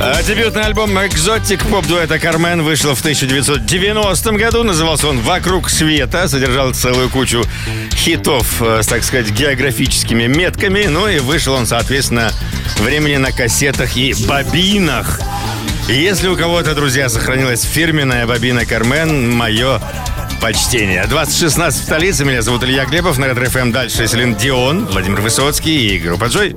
Дебютный альбом «Экзотик» поп-дуэта «Кармен» вышел в 1990 году. Назывался он «Вокруг света». Содержал целую кучу хитов, так сказать, географическими метками. Ну и вышел он, соответственно, времени на кассетах и бобинах. Если у кого-то, друзья, сохранилась фирменная бобина «Кармен», мое почтение. 2016 в столице. Меня зовут Илья Глебов. На Ретро ФМ дальше Селин Дион, Владимир Высоцкий и группа Джой.